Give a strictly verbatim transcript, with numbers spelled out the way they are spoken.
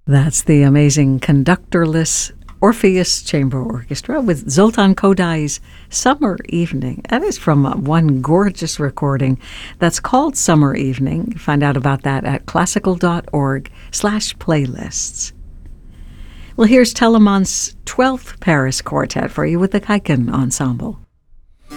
That's the amazing conductorless Orpheus Chamber Orchestra with Zoltan Kodai's Summer Evening. That is from uh, one gorgeous recording that's called Summer Evening. Find out about that at classical.org slash playlists. Well, here's Telemann's twelfth Paris Quartet for you with the Kaiken Ensemble.